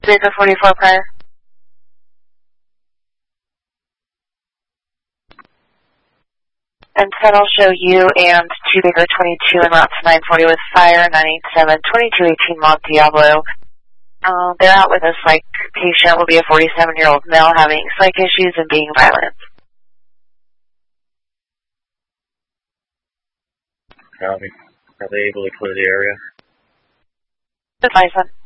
Baker 44 prior. And then I'll show you and 2 Baker 22 en route to 940 with fire, 987, 2218 Mont Diablo. They're out with a psych patient, will be a 47-year-old male having psych issues and being violent. Copy. Are they able to clear the area? Advise them.